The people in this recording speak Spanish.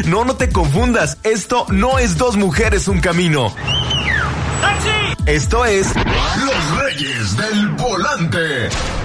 No te confundas. Esto no es Dos Mujeres, un Camino. ¡Taxi! Esto es Los Reyes del Volante.